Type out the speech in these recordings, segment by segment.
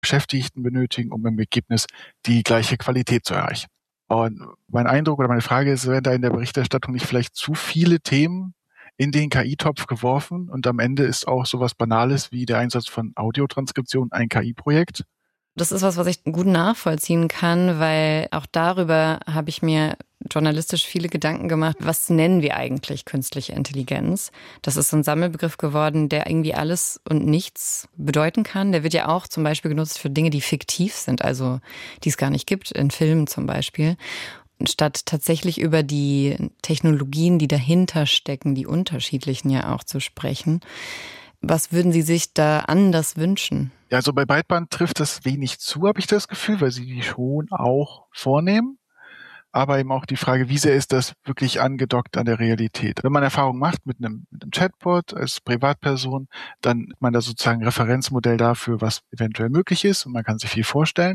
Beschäftigten benötigen, um im Ergebnis die gleiche Qualität zu erreichen. Und mein Eindruck oder meine Frage ist, werden da in der Berichterstattung nicht vielleicht zu viele Themen in den KI-Topf geworfen und am Ende ist auch sowas Banales wie der Einsatz von Audiotranskription ein KI-Projekt? Das ist was ich gut nachvollziehen kann, weil auch darüber habe ich mir journalistisch viele Gedanken gemacht. Was nennen wir eigentlich künstliche Intelligenz? Das ist so ein Sammelbegriff geworden, der irgendwie alles und nichts bedeuten kann. Der wird ja auch zum Beispiel genutzt für Dinge, die fiktiv sind, also die es gar nicht gibt, in Filmen zum Beispiel. Statt tatsächlich über die Technologien, die dahinter stecken, die unterschiedlichen ja auch zu sprechen. Was würden Sie sich da anders wünschen? Ja, also bei Breitband trifft das wenig zu, habe ich das Gefühl, weil sie die schon auch vornehmen. Aber eben auch die Frage, wie sehr ist das wirklich angedockt an der Realität? Wenn man Erfahrung macht mit einem Chatbot als Privatperson, dann hat man da sozusagen ein Referenzmodell dafür, was eventuell möglich ist und man kann sich viel vorstellen.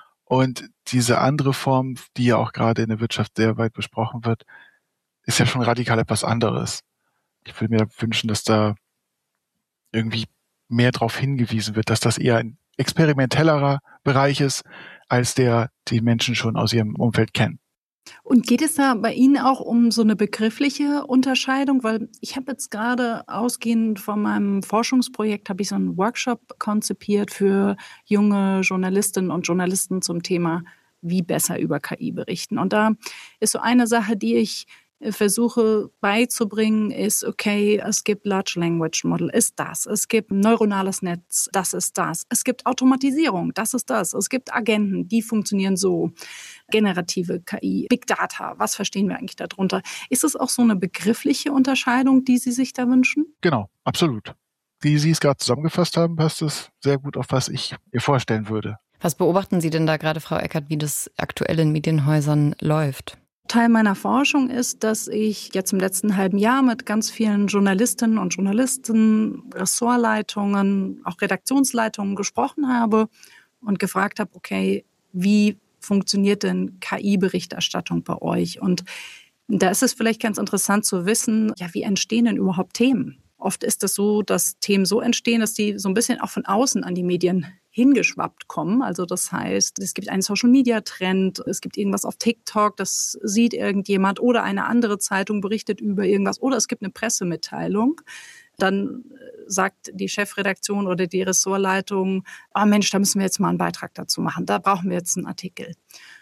Und diese andere Form, die ja auch gerade in der Wirtschaft sehr weit besprochen wird, ist ja schon radikal etwas anderes. Ich würde mir wünschen, dass da irgendwie mehr darauf hingewiesen wird, dass das eher ein experimentellerer Bereich ist, als der die Menschen schon aus ihrem Umfeld kennen. Und geht es da bei Ihnen auch um so eine begriffliche Unterscheidung? Weil ich habe jetzt gerade ausgehend von meinem Forschungsprojekt habe ich so einen Workshop konzipiert für junge Journalistinnen und Journalisten zum Thema, wie besser über KI berichten. Und da ist so eine Sache, die ich versuche beizubringen, ist, okay, es gibt Large Language Model, ist das. Es gibt ein neuronales Netz, das ist das. Es gibt Automatisierung, das ist das. Es gibt Agenten, die funktionieren so. Generative KI, Big Data, was verstehen wir eigentlich darunter? Ist es auch so eine begriffliche Unterscheidung, die Sie sich da wünschen? Genau, absolut. Wie Sie es gerade zusammengefasst haben, passt es sehr gut auf, was ich mir vorstellen würde. Was beobachten Sie denn da gerade, Frau Eckert, wie das aktuell in Medienhäusern läuft? Teil meiner Forschung ist, dass ich jetzt im letzten halben Jahr mit ganz vielen Journalistinnen und Journalisten, Ressortleitungen, auch Redaktionsleitungen gesprochen habe und gefragt habe, okay, wie funktioniert denn KI-Berichterstattung bei euch? Und da ist es vielleicht ganz interessant zu wissen, ja, wie entstehen denn überhaupt Themen? Oft ist es so, dass Themen so entstehen, dass die so ein bisschen auch von außen an die Medien hingeschwappt kommen. Also das heißt, es gibt einen Social-Media-Trend, es gibt irgendwas auf TikTok, das sieht irgendjemand oder eine andere Zeitung berichtet über irgendwas oder es gibt eine Pressemitteilung. Dann sagt die Chefredaktion oder die Ressortleitung, oh Mensch, da müssen wir jetzt mal einen Beitrag dazu machen, da brauchen wir jetzt einen Artikel.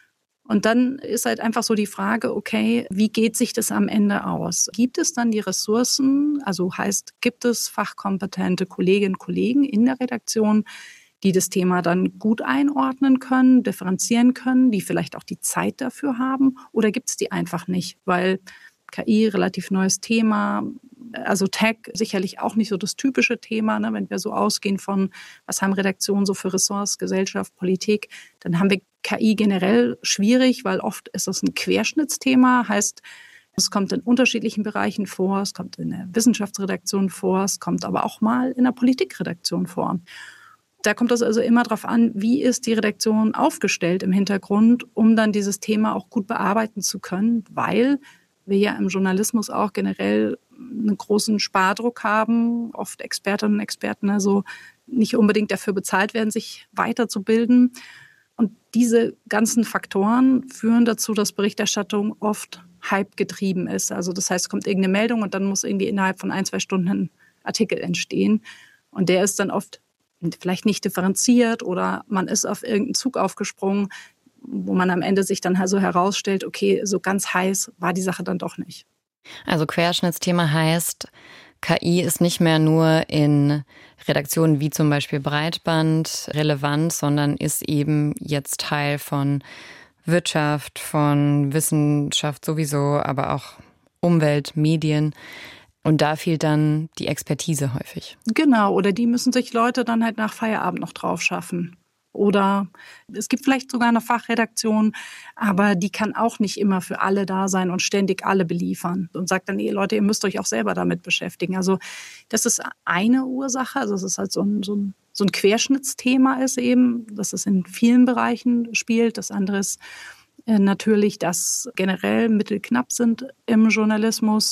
Und dann ist halt einfach so die Frage, okay, wie geht sich das am Ende aus? Gibt es dann die Ressourcen, also heißt, gibt es fachkompetente Kolleginnen und Kollegen in der Redaktion, die das Thema dann gut einordnen können, differenzieren können, die vielleicht auch die Zeit dafür haben? Oder gibt es die einfach nicht? Weil KI, relativ neues Thema, also Tech sicherlich auch nicht so das typische Thema, ne? Wenn wir so ausgehen von, was haben Redaktionen so für Ressorts, Gesellschaft, Politik, dann haben wir KI generell schwierig, weil oft ist das ein Querschnittsthema, heißt, es kommt in unterschiedlichen Bereichen vor, es kommt in der Wissenschaftsredaktion vor, es kommt aber auch mal in der Politikredaktion vor. Da kommt es also immer darauf an, wie ist die Redaktion aufgestellt im Hintergrund, um dann dieses Thema auch gut bearbeiten zu können, weil wir ja im Journalismus auch generell einen großen Spardruck haben, oft Expertinnen und Experten also nicht unbedingt dafür bezahlt werden, sich weiterzubilden. Und diese ganzen Faktoren führen dazu, dass Berichterstattung oft hype-getrieben ist. Also das heißt, es kommt irgendeine Meldung und dann muss irgendwie innerhalb von 1-2 Stunden ein Artikel entstehen. Und der ist dann oft vielleicht nicht differenziert oder man ist auf irgendeinen Zug aufgesprungen, wo man am Ende sich dann halt so herausstellt, okay, so ganz heiß war die Sache dann doch nicht. Also Querschnittsthema heißt, KI ist nicht mehr nur in Redaktionen wie zum Beispiel Breitband relevant, sondern ist eben jetzt Teil von Wirtschaft, von Wissenschaft sowieso, aber auch Umwelt, Medien. Und da fehlt dann die Expertise häufig. Genau, oder die müssen sich Leute dann halt nach Feierabend noch drauf schaffen. Oder es gibt vielleicht sogar eine Fachredaktion, aber die kann auch nicht immer für alle da sein und ständig alle beliefern und sagt dann, Leute, ihr müsst euch auch selber damit beschäftigen. Also das ist eine Ursache, also es ist halt so ein Querschnittsthema ist eben, dass es in vielen Bereichen spielt. Das andere ist natürlich, dass generell Mittel knapp sind im Journalismus,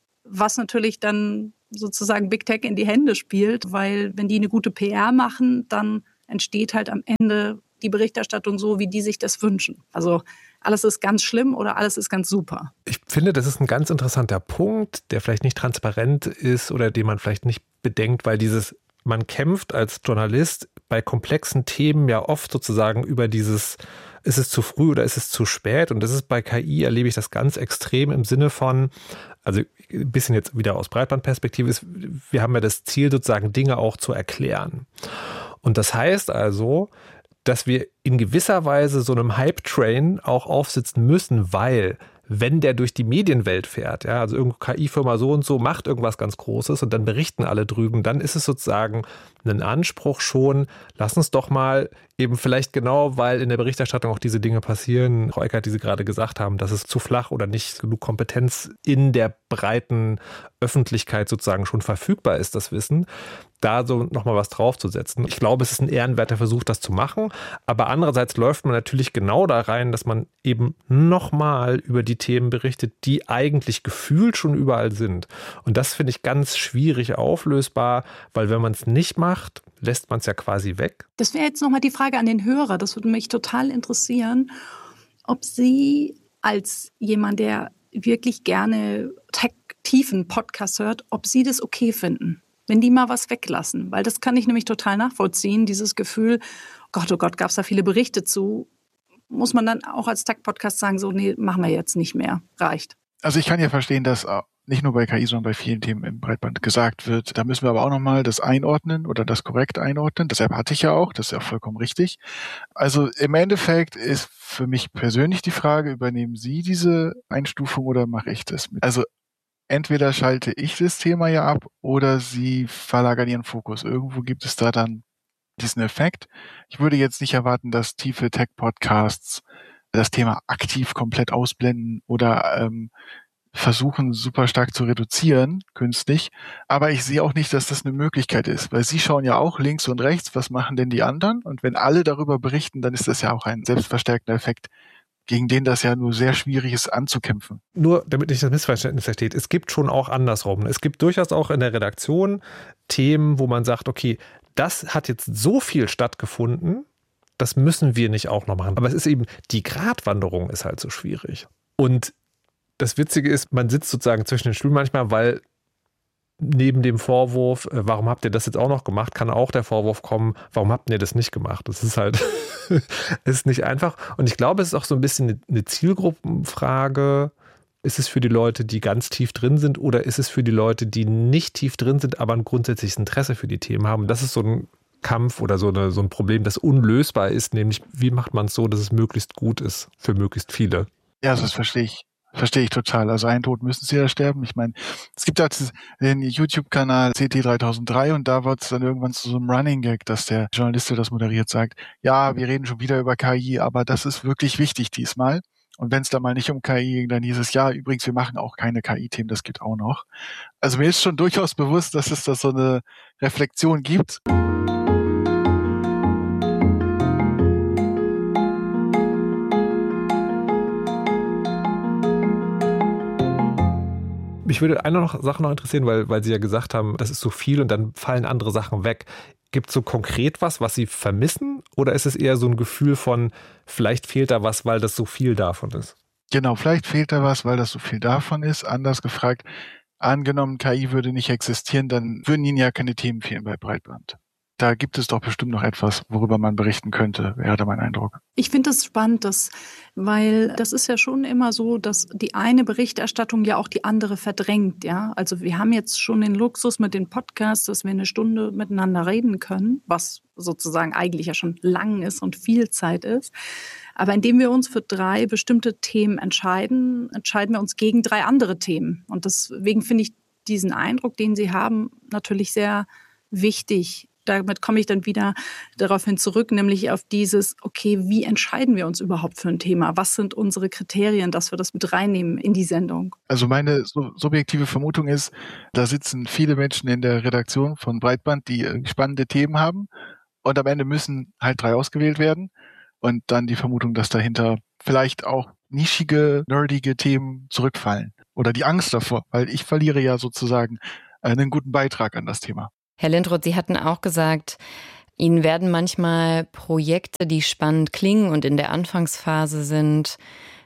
was natürlich dann sozusagen Big Tech in die Hände spielt, weil wenn die eine gute PR machen, dann entsteht halt am Ende die Berichterstattung so, wie die sich das wünschen. Also alles ist ganz schlimm oder alles ist ganz super. Ich finde, das ist ein ganz interessanter Punkt, der vielleicht nicht transparent ist oder den man vielleicht nicht bedenkt, weil man kämpft als Journalist bei komplexen Themen ja oft sozusagen über dieses, ist es zu früh oder ist es zu spät? Und das ist bei KI, erlebe ich das ganz extrem im Sinne von, also ein bisschen jetzt wieder aus Breitbandperspektive ist, wir haben ja das Ziel sozusagen Dinge auch zu erklären. Und das heißt also, dass wir in gewisser Weise so einem Hype-Train auch aufsitzen müssen, weil wenn der durch die Medienwelt fährt, ja, also irgendeine KI-Firma so und so macht irgendwas ganz Großes und dann berichten alle drüben, dann ist es sozusagen ein Anspruch schon, lass uns doch mal eben vielleicht genau, weil in der Berichterstattung auch diese Dinge passieren, Frau Eckert, die Sie gerade gesagt haben, dass es zu flach oder nicht genug Kompetenz in der breiten Öffentlichkeit sozusagen schon verfügbar ist, das Wissen, da so nochmal was draufzusetzen. Ich glaube, es ist ein ehrenwerter Versuch, das zu machen, aber andererseits läuft man natürlich genau da rein, dass man eben nochmal über die Themen berichtet, die eigentlich gefühlt schon überall sind. Und das finde ich ganz schwierig auflösbar, weil wenn man es nicht macht, lässt man es ja quasi weg. Das wäre jetzt nochmal die Frage an den Hörer. Das würde mich total interessieren, ob Sie als jemand, der wirklich gerne tech-tiefen Podcast hört, ob Sie das okay finden, wenn die mal was weglassen. Weil das kann ich nämlich total nachvollziehen, dieses Gefühl, oh Gott, gab es da viele Berichte zu. Muss man dann auch als Tech-Podcast sagen, so, nee, machen wir jetzt nicht mehr, reicht. Also ich kann ja verstehen, dass nicht nur bei KI, sondern bei vielen Themen im Breitband gesagt wird, da müssen wir aber auch nochmal das einordnen oder das korrekt einordnen. Deshalb hatte ich ja auch, das ist ja vollkommen richtig. Also im Endeffekt ist für mich persönlich die Frage, übernehmen Sie diese Einstufung oder mache ich das mit? Also entweder schalte ich das Thema ja ab oder Sie verlagern Ihren Fokus. Irgendwo gibt es da dann diesen Effekt. Ich würde jetzt nicht erwarten, dass tiefe Tech-Podcasts das Thema aktiv komplett ausblenden oder versuchen, super stark zu reduzieren, künstlich. Aber ich sehe auch nicht, dass das eine Möglichkeit ist, weil Sie schauen ja auch links und rechts, was machen denn die anderen? Und wenn alle darüber berichten, dann ist das ja auch ein selbstverstärkender Effekt, gegen den das ja nur sehr schwierig ist anzukämpfen. Nur, damit nicht das Missverständnis versteht, es gibt schon auch andersrum. Es gibt durchaus auch in der Redaktion Themen, wo man sagt, okay, das hat jetzt so viel stattgefunden, das müssen wir nicht auch noch machen. Aber es ist eben, die Gratwanderung ist halt so schwierig. Und das Witzige ist, man sitzt sozusagen zwischen den Stühlen manchmal, weil neben dem Vorwurf, warum habt ihr das jetzt auch noch gemacht, kann auch der Vorwurf kommen, warum habt ihr das nicht gemacht? Das ist halt, ist nicht einfach. Und ich glaube, es ist auch so ein bisschen eine Zielgruppenfrage. Ist es für die Leute, die ganz tief drin sind, oder ist es für die Leute, die nicht tief drin sind, aber ein grundsätzliches Interesse für die Themen haben? Das ist so ein Kampf oder so ein Problem, das unlösbar ist, nämlich wie macht man es so, dass es möglichst gut ist für möglichst viele? Ja, das verstehe ich. Verstehe ich total. Also einen Tod müssen sie ja sterben. Ich meine, es gibt ja den YouTube-Kanal CT3003 und da wird es dann irgendwann zu so einem Running Gag, dass der Journalist, der das moderiert, sagt, ja, wir reden schon wieder über KI, aber das ist wirklich wichtig diesmal. Und wenn es da mal nicht um KI ging, dann hieß es, ja, übrigens, wir machen auch keine KI-Themen, das geht auch noch. Also mir ist schon durchaus bewusst, dass es da so eine Reflexion gibt. Mich würde eine Sache noch interessieren, weil Sie ja gesagt haben, das ist so viel und dann fallen andere Sachen weg. Gibt es so konkret was Sie vermissen? Oder ist es eher so ein Gefühl von, vielleicht fehlt da was, weil das so viel davon ist? Genau, vielleicht fehlt da was, weil das so viel davon ist. Anders gefragt, angenommen, KI würde nicht existieren, dann würden Ihnen ja keine Themen fehlen bei Breitband. Da gibt es doch bestimmt noch etwas, worüber man berichten könnte, wäre mein Eindruck. Ich finde das spannend, weil das ist ja schon immer so, dass die eine Berichterstattung ja auch die andere verdrängt. Ja? Also wir haben jetzt schon den Luxus mit den Podcasts, dass wir eine Stunde miteinander reden können, was sozusagen eigentlich ja schon lang ist und viel Zeit ist. Aber indem wir uns für 3 bestimmte Themen entscheiden wir uns gegen 3 andere Themen. Und deswegen finde ich diesen Eindruck, den Sie haben, natürlich sehr wichtig. Damit komme ich dann wieder daraufhin zurück, nämlich auf dieses, okay, wie entscheiden wir uns überhaupt für ein Thema? Was sind unsere Kriterien, dass wir das mit reinnehmen in die Sendung? Also meine subjektive Vermutung ist, da sitzen viele Menschen in der Redaktion von Breitband, die spannende Themen haben und am Ende müssen halt 3 ausgewählt werden und dann die Vermutung, dass dahinter vielleicht auch nischige, nerdige Themen zurückfallen oder die Angst davor, weil ich verliere ja sozusagen einen guten Beitrag an das Thema. Herr Lindroth, Sie hatten auch gesagt, Ihnen werden manchmal Projekte, die spannend klingen und in der Anfangsphase sind,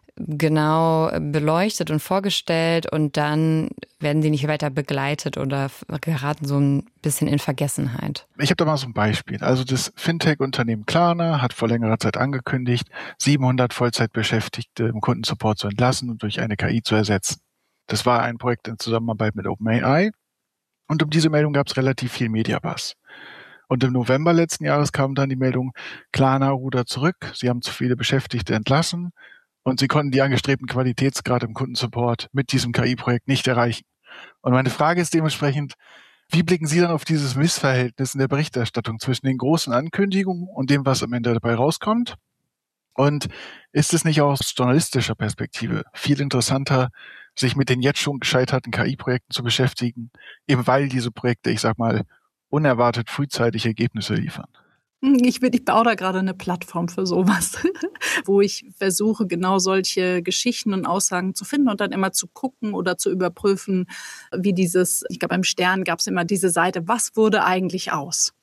genau beleuchtet und vorgestellt und dann werden sie nicht weiter begleitet oder geraten so ein bisschen in Vergessenheit. Ich habe da mal so ein Beispiel. Also das Fintech-Unternehmen Klarna hat vor längerer Zeit angekündigt, 700 Vollzeitbeschäftigte im Kundensupport zu entlassen und durch eine KI zu ersetzen. Das war ein Projekt in Zusammenarbeit mit OpenAI und um diese Meldung gab es relativ viel Mediabuzz. Und im November letzten Jahres kam dann die Meldung, Klarna rudert zurück, sie haben zu viele Beschäftigte entlassen und sie konnten die angestrebten Qualitätsgrade im Kundensupport mit diesem KI-Projekt nicht erreichen. Und meine Frage ist dementsprechend, wie blicken Sie dann auf dieses Missverhältnis in der Berichterstattung zwischen den großen Ankündigungen und dem, was am Ende dabei rauskommt? Und ist es nicht aus journalistischer Perspektive viel interessanter, sich mit den jetzt schon gescheiterten KI-Projekten zu beschäftigen, eben weil diese Projekte, ich sag mal, unerwartet frühzeitig Ergebnisse liefern? Ich baue da gerade eine Plattform für sowas, wo ich versuche, genau solche Geschichten und Aussagen zu finden und dann immer zu gucken oder zu überprüfen, wie ich glaube, beim Stern gab es immer diese Seite, was wurde eigentlich aus?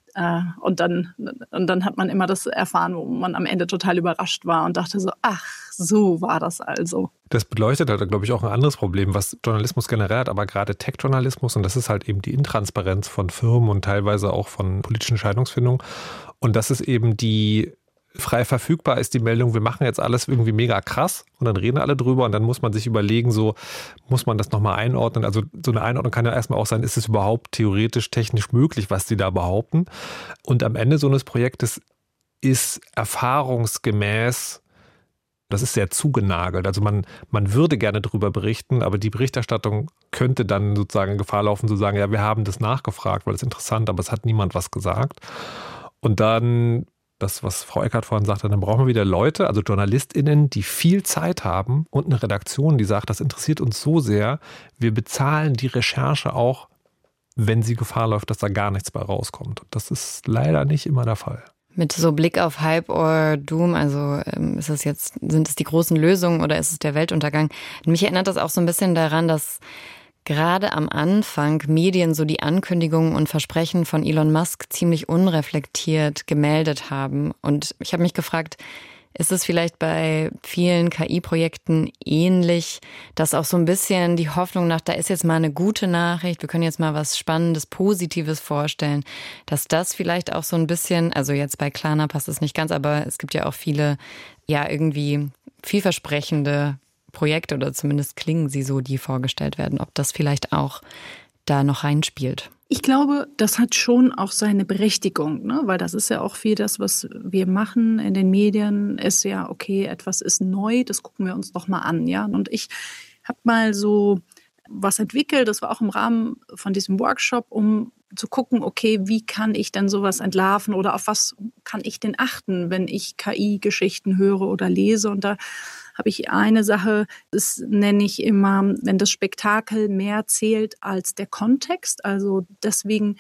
Und dann hat man immer das erfahren, wo man am Ende total überrascht war und dachte so, ach, so war das also. Das beleuchtet halt, glaube ich, auch ein anderes Problem, was Journalismus generell hat, aber gerade Tech-Journalismus, und das ist halt eben die Intransparenz von Firmen und teilweise auch von politischen Entscheidungsfindungen. Und das ist eben die frei verfügbar ist die Meldung, wir machen jetzt alles irgendwie mega krass und dann reden alle drüber und dann muss man sich überlegen, so muss man das nochmal einordnen. Also so eine Einordnung kann ja erstmal auch sein, ist es überhaupt theoretisch, technisch möglich, was die da behaupten? Und am Ende so eines Projektes ist erfahrungsgemäß, das ist sehr zugenagelt. Also man würde gerne drüber berichten, aber die Berichterstattung könnte dann sozusagen in Gefahr laufen, zu sagen, ja, wir haben das nachgefragt, weil es interessant, aber es hat niemand was gesagt. Und dann das, was Frau Eckert vorhin sagte, dann brauchen wir wieder Leute, also JournalistInnen, die viel Zeit haben und eine Redaktion, die sagt, das interessiert uns so sehr, wir bezahlen die Recherche auch, wenn sie Gefahr läuft, dass da gar nichts bei rauskommt. Und das ist leider nicht immer der Fall. Mit so Blick auf Hype or Doom, also sind es die großen Lösungen oder ist es der Weltuntergang? Mich erinnert das auch so ein bisschen daran, dass gerade am Anfang Medien so die Ankündigungen und Versprechen von Elon Musk ziemlich unreflektiert gemeldet haben. Und ich habe mich gefragt, ist es vielleicht bei vielen KI-Projekten ähnlich, dass auch so ein bisschen die Hoffnung nach, da ist jetzt mal eine gute Nachricht, wir können jetzt mal was Spannendes, Positives vorstellen, dass das vielleicht auch so ein bisschen, also jetzt bei Klarna passt es nicht ganz, aber es gibt ja auch viele, ja irgendwie vielversprechende Projekte oder zumindest klingen sie so, die vorgestellt werden, ob das vielleicht auch da noch reinspielt. Ich glaube, das hat schon auch seine Berechtigung, ne? Weil das ist ja auch viel das, was wir machen in den Medien, ist ja, okay, etwas ist neu, das gucken wir uns doch mal an, ja. Und ich habe mal so was entwickelt, das war auch im Rahmen von diesem Workshop, um zu gucken, okay, wie kann ich denn sowas entlarven oder auf was kann ich denn achten, wenn ich KI-Geschichten höre oder lese. Und da habe ich eine Sache, das nenne ich immer, wenn das Spektakel mehr zählt als der Kontext. Also deswegen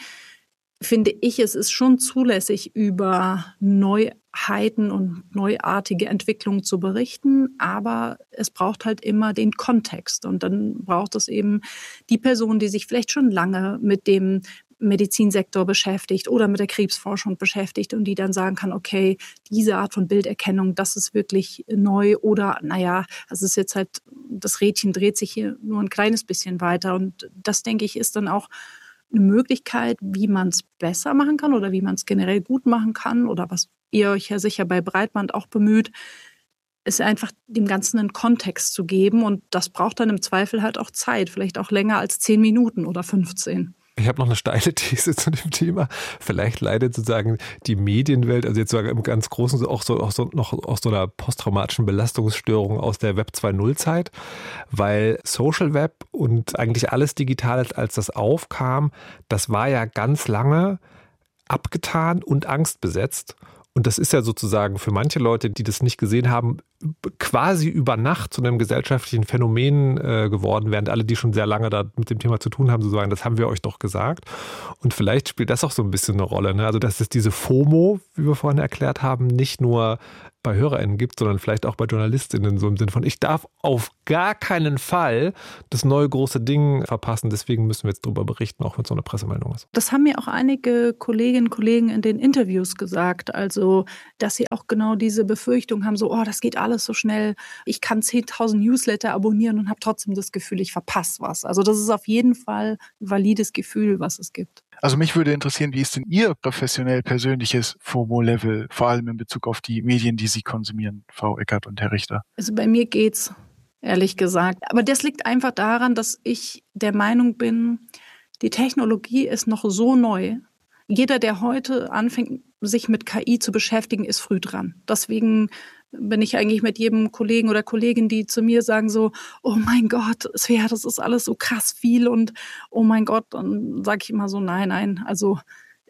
finde ich, es ist schon zulässig, über Neuheiten und neuartige Entwicklungen zu berichten, aber es braucht halt immer den Kontext. Und dann braucht es eben die Person, die sich vielleicht schon lange mit dem Medizinsektor beschäftigt oder mit der Krebsforschung beschäftigt und die dann sagen kann, okay, diese Art von Bilderkennung, das ist wirklich neu oder naja, es ist jetzt halt, das Rädchen dreht sich hier nur ein kleines bisschen weiter und das, denke ich, ist dann auch eine Möglichkeit, wie man es besser machen kann oder wie man es generell gut machen kann oder was ihr euch ja sicher bei Breitband auch bemüht, ist einfach dem Ganzen einen Kontext zu geben und das braucht dann im Zweifel halt auch Zeit, vielleicht auch länger als 10 Minuten oder 15. Ich habe noch eine steile These zu dem Thema. Vielleicht leidet sozusagen die Medienwelt, also jetzt sogar im ganz Großen, auch so aus so einer posttraumatischen Belastungsstörung aus der Web 2.0 Zeit, weil Social Web und eigentlich alles digital, als das aufkam, das war ja ganz lange abgetan und angstbesetzt. Und das ist ja sozusagen für manche Leute, die das nicht gesehen haben, quasi über Nacht zu einem gesellschaftlichen Phänomen geworden, während alle, die schon sehr lange da mit dem Thema zu tun haben, so sagen, das haben wir euch doch gesagt. Und vielleicht spielt das auch so ein bisschen eine Rolle, ne? Also dass es diese FOMO, wie wir vorhin erklärt haben, nicht nur bei HörerInnen gibt, sondern vielleicht auch bei JournalistInnen, so im Sinne von, ich darf auf gar keinen Fall das neue große Ding verpassen, deswegen müssen wir jetzt darüber berichten, auch wenn es so eine Pressemeldung ist. Das haben mir auch einige Kolleginnen und Kollegen in den Interviews gesagt, also dass sie auch genau diese Befürchtung haben, so, das geht alles so schnell, ich kann 10.000 Newsletter abonnieren und habe trotzdem das Gefühl, ich verpasse was. Also das ist auf jeden Fall ein valides Gefühl, was es gibt. Also mich würde interessieren, wie ist denn Ihr professionell persönliches FOMO-Level, vor allem in Bezug auf die Medien, die Sie konsumieren, Frau Eckert und Herr Richter? Also bei mir geht's, ehrlich gesagt. Aber das liegt einfach daran, dass ich der Meinung bin, die Technologie ist noch so neu. Jeder, der heute anfängt, sich mit KI zu beschäftigen, ist früh dran. Deswegen bin ich eigentlich mit jedem Kollegen oder Kollegin, die zu mir sagen so, oh mein Gott, Svea, das ist alles so krass viel und oh mein Gott, dann sage ich immer so, nein, also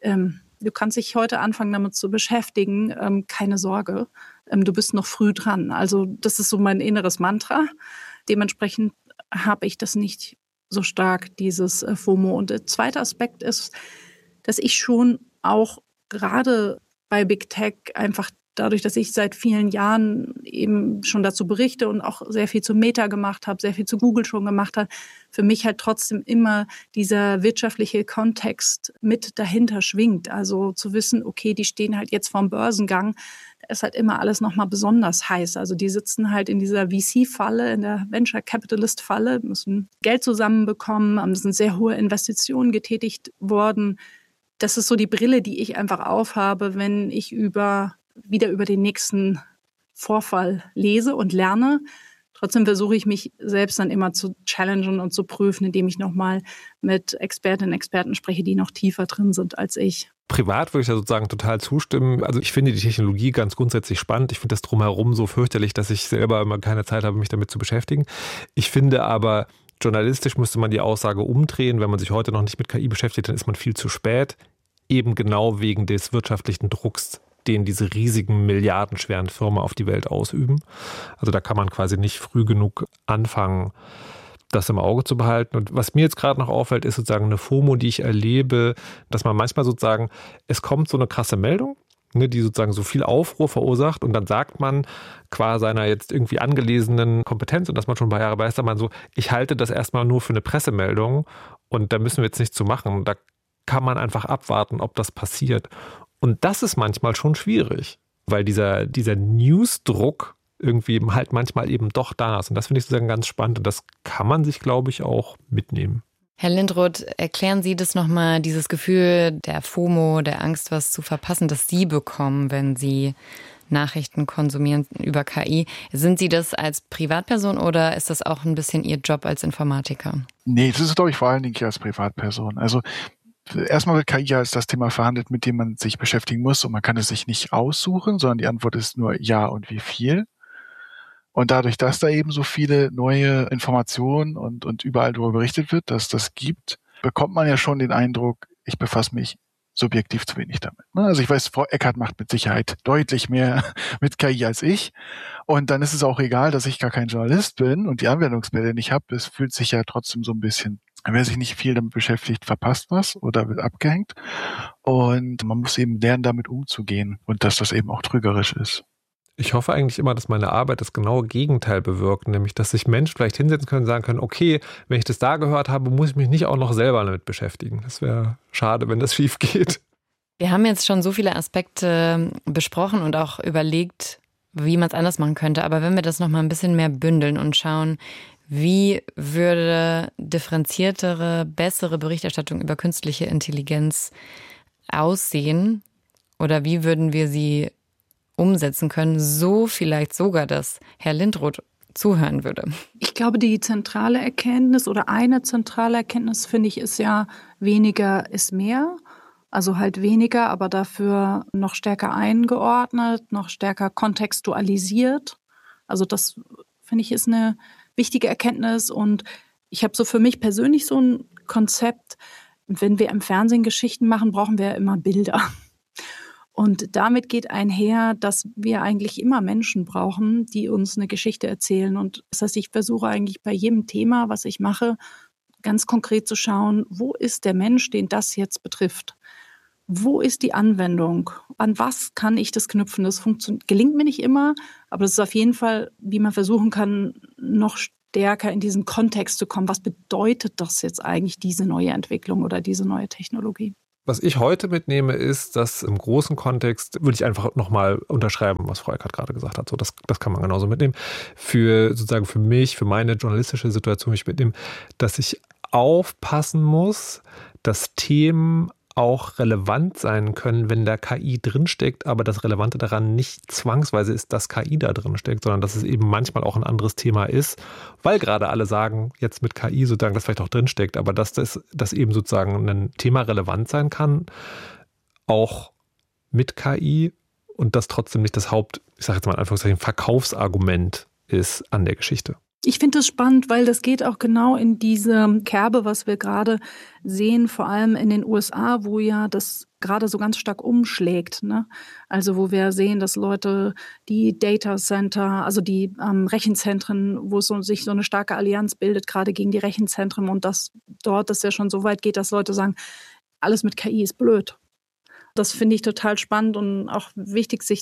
du kannst dich heute anfangen, damit zu beschäftigen, keine Sorge, du bist noch früh dran. Also das ist so mein inneres Mantra. Dementsprechend habe ich das nicht so stark, dieses FOMO. Und der zweite Aspekt ist, dass ich schon auch gerade bei Big Tech einfach dadurch, dass ich seit vielen Jahren eben schon dazu berichte und auch sehr viel zu Meta gemacht habe, sehr viel zu Google schon gemacht habe, für mich halt trotzdem immer dieser wirtschaftliche Kontext mit dahinter schwingt. Also zu wissen, okay, die stehen halt jetzt vorm Börsengang, da ist halt immer alles nochmal besonders heiß. Also die sitzen halt in dieser VC-Falle, in der Venture Capitalist-Falle, müssen Geld zusammenbekommen, es sind sehr hohe Investitionen getätigt worden. Das ist so die Brille, die ich einfach aufhabe, wenn ich wieder über den nächsten Vorfall lese und lerne. Trotzdem versuche ich mich selbst dann immer zu challengen und zu prüfen, indem ich nochmal mit Expertinnen und Experten spreche, die noch tiefer drin sind als ich. Privat würde ich da sozusagen total zustimmen. Also ich finde die Technologie ganz grundsätzlich spannend. Ich finde das drumherum so fürchterlich, dass ich selber immer keine Zeit habe, mich damit zu beschäftigen. Ich finde aber, journalistisch müsste man die Aussage umdrehen. Wenn man sich heute noch nicht mit KI beschäftigt, dann ist man viel zu spät. Eben genau wegen des wirtschaftlichen Drucks, den diese riesigen, milliardenschweren Firmen auf die Welt ausüben. Also da kann man quasi nicht früh genug anfangen, das im Auge zu behalten. Und was mir jetzt gerade noch auffällt, ist sozusagen eine FOMO, die ich erlebe, dass man manchmal sozusagen, es kommt so eine krasse Meldung, die sozusagen so viel Aufruhr verursacht und dann sagt man qua seiner jetzt irgendwie angelesenen Kompetenz und dass man schon ein paar Jahre weiß, sagt man so, ich halte das erstmal nur für eine Pressemeldung und da müssen wir jetzt nichts zu machen. Da kann man einfach abwarten, ob das passiert. Und das ist manchmal schon schwierig, weil dieser Newsdruck irgendwie halt manchmal eben doch da ist. Und das finde ich sozusagen ganz spannend und das kann man sich, glaube ich, auch mitnehmen. Herr Lindroth, erklären Sie das nochmal, dieses Gefühl der FOMO, der Angst, was zu verpassen, das Sie bekommen, wenn Sie Nachrichten konsumieren über KI. Sind Sie das als Privatperson oder ist das auch ein bisschen Ihr Job als Informatiker? Nee, das ist, glaube ich, vor allen Dingen als Privatperson. Also erstmal wird KI als das Thema verhandelt, mit dem man sich beschäftigen muss und man kann es sich nicht aussuchen, sondern die Antwort ist nur ja und wie viel. Und dadurch, dass da eben so viele neue Informationen und überall darüber berichtet wird, dass das gibt, bekommt man ja schon den Eindruck, ich befasse mich subjektiv zu wenig damit. Also ich weiß, Frau Eckert macht mit Sicherheit deutlich mehr mit KI als ich. Und dann ist es auch egal, dass ich gar kein Journalist bin und die Anwendungsfälle nicht habe. Es fühlt sich ja trotzdem so ein bisschen, wer sich nicht viel damit beschäftigt, verpasst was oder wird abgehängt. Und man muss eben lernen, damit umzugehen und dass das eben auch trügerisch ist. Ich hoffe eigentlich immer, dass meine Arbeit das genaue Gegenteil bewirkt, nämlich dass sich Menschen vielleicht hinsetzen können und sagen können, okay, wenn ich das da gehört habe, muss ich mich nicht auch noch selber damit beschäftigen. Das wäre schade, wenn das schief geht. Wir haben jetzt schon so viele Aspekte besprochen und auch überlegt, wie man es anders machen könnte. Aber wenn wir das noch mal ein bisschen mehr bündeln und schauen, wie würde differenziertere, bessere Berichterstattung über künstliche Intelligenz aussehen oder wie würden wir sie umsetzen können, so vielleicht sogar, dass Herr Lindroth zuhören würde? Ich glaube, die zentrale Erkenntnis oder eine zentrale Erkenntnis, finde ich, ist ja, weniger ist mehr. Also halt weniger, aber dafür noch stärker eingeordnet, noch stärker kontextualisiert. Also das, finde ich, ist eine wichtige Erkenntnis. Und ich habe so für mich persönlich so ein Konzept, wenn wir im Fernsehen Geschichten machen, brauchen wir immer Bilder. Und damit geht einher, dass wir eigentlich immer Menschen brauchen, die uns eine Geschichte erzählen. Und das heißt, ich versuche eigentlich bei jedem Thema, was ich mache, ganz konkret zu schauen, wo ist der Mensch, den das jetzt betrifft? wo ist die Anwendung? An was kann ich das knüpfen? Das gelingt mir nicht immer, aber das ist auf jeden Fall, wie man versuchen kann, noch stärker in diesen Kontext zu kommen. Was bedeutet das jetzt eigentlich, diese neue Entwicklung oder diese neue Technologie? Was ich heute mitnehme, ist, dass im großen Kontext, würde ich einfach nochmal unterschreiben, was Frau Eckert gerade gesagt hat. So, das kann man genauso mitnehmen. Für mich, für meine journalistische Situation, ich mitnehme, dass ich aufpassen muss, dass Themen auch relevant sein können, wenn da KI drinsteckt, aber das Relevante daran nicht zwangsweise ist, dass KI da drinsteckt, sondern dass es eben manchmal auch ein anderes Thema ist, weil gerade alle sagen, jetzt mit KI sozusagen, das vielleicht auch drinsteckt, aber dass das eben sozusagen ein Thema relevant sein kann, auch mit KI und das trotzdem nicht das ich sage jetzt mal in Anführungszeichen, Verkaufsargument ist an der Geschichte. Ich finde das spannend, weil das geht auch genau in diese Kerbe, was wir gerade sehen, vor allem in den USA, wo ja das gerade so ganz stark umschlägt, ne? Also wo wir sehen, dass Leute die Data Center, also die Rechenzentren, wo sich so eine starke Allianz bildet, gerade gegen die Rechenzentren und das ja schon so weit geht, dass Leute sagen, alles mit KI ist blöd. Das finde ich total spannend und auch wichtig, sich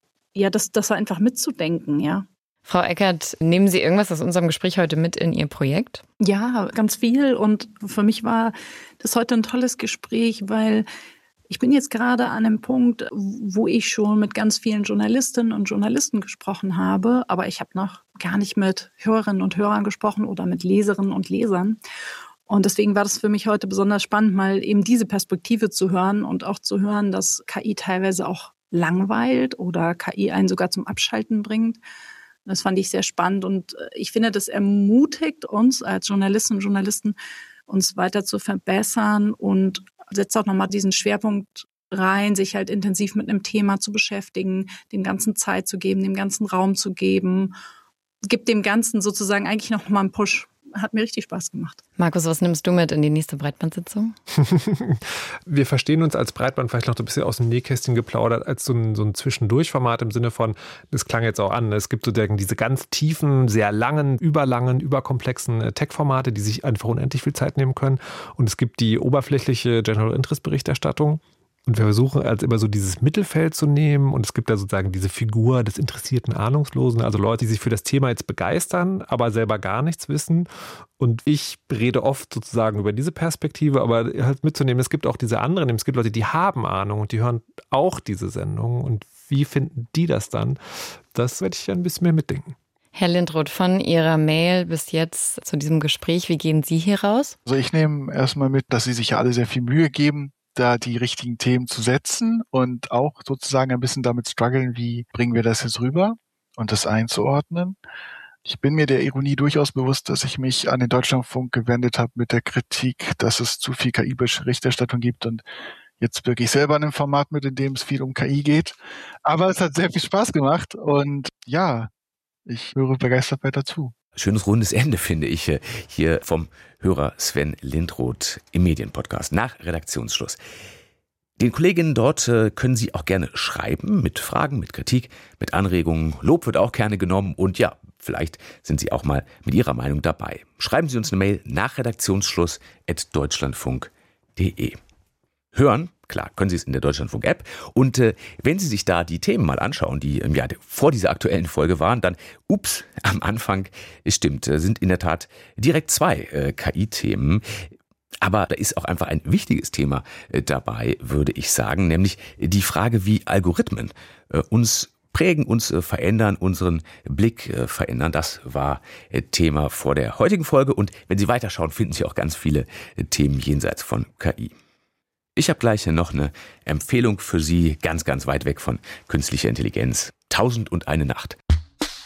das einfach mitzudenken, ja. Frau Eckert, nehmen Sie irgendwas aus unserem Gespräch heute mit in Ihr Projekt? Ja, ganz viel. Und für mich war das heute ein tolles Gespräch, weil ich bin jetzt gerade an einem Punkt, wo ich schon mit ganz vielen Journalistinnen und Journalisten gesprochen habe, aber ich habe noch gar nicht mit Hörerinnen und Hörern gesprochen oder mit Leserinnen und Lesern. Und deswegen war das für mich heute besonders spannend, mal eben diese Perspektive zu hören und auch zu hören, dass KI teilweise auch langweilt oder KI einen sogar zum Abschalten bringt. Das fand ich sehr spannend und ich finde, das ermutigt uns als Journalistinnen und Journalisten, uns weiter zu verbessern und setzt auch nochmal diesen Schwerpunkt rein, sich halt intensiv mit einem Thema zu beschäftigen, dem Ganzen Zeit zu geben, dem Ganzen Raum zu geben, gibt dem Ganzen sozusagen eigentlich nochmal einen Push. Hat mir richtig Spaß gemacht. Markus, was nimmst du mit in die nächste Breitbandsitzung? Wir verstehen uns als Breitband vielleicht noch ein bisschen aus dem Nähkästchen geplaudert, als so ein Zwischendurchformat im Sinne von, das klang jetzt auch an, es gibt sozusagen diese ganz tiefen, sehr langen, überkomplexen Tech-Formate, die sich einfach unendlich viel Zeit nehmen können. Und es gibt die oberflächliche General Interest Berichterstattung. Und wir versuchen als immer so dieses Mittelfeld zu nehmen und es gibt da sozusagen diese Figur des interessierten Ahnungslosen, also Leute, die sich für das Thema jetzt begeistern, aber selber gar nichts wissen. Und ich rede oft sozusagen über diese Perspektive, aber halt mitzunehmen, es gibt auch diese anderen, es gibt Leute, die haben Ahnung und die hören auch diese Sendung. Und wie finden die das dann? Das werde ich ja ein bisschen mehr mitdenken. Herr Lindroth, von Ihrer Mail bis jetzt zu diesem Gespräch, wie gehen Sie hier raus? Also ich nehme erstmal mit, dass Sie sich ja alle sehr viel Mühe geben, da die richtigen Themen zu setzen und auch sozusagen ein bisschen damit strugglen, wie bringen wir das jetzt rüber und das einzuordnen. Ich bin mir der Ironie durchaus bewusst, dass ich mich an den Deutschlandfunk gewendet habe mit der Kritik, dass es zu viel KI-Berichterstattung gibt und jetzt wirklich selber in einem Format mit, in dem es viel um KI geht. Aber es hat sehr viel Spaß gemacht und ja, ich höre begeistert weiter zu. Schönes rundes Ende, finde ich, hier vom Hörer Sven Lindroth im Medienpodcast nach Redaktionsschluss. Den Kolleginnen dort können Sie auch gerne schreiben mit Fragen, mit Kritik, mit Anregungen. Lob wird auch gerne genommen und ja, vielleicht sind Sie auch mal mit Ihrer Meinung dabei. Schreiben Sie uns eine Mail nach redaktionsschluss@deutschlandfunk.de. Hören, klar, können Sie es in der Deutschlandfunk-App. Und wenn Sie sich da die Themen mal anschauen, die vor dieser aktuellen Folge waren, dann, am Anfang, es stimmt, sind in der Tat direkt 2 KI-Themen. Aber da ist auch einfach ein wichtiges Thema dabei, würde ich sagen, nämlich die Frage, wie Algorithmen uns prägen, uns verändern, unseren Blick verändern. Das war Thema vor der heutigen Folge. Und wenn Sie weiterschauen, finden Sie auch ganz viele Themen jenseits von KI. Ich habe gleich noch eine Empfehlung für Sie, ganz, ganz weit weg von künstlicher Intelligenz. 1001 Nacht.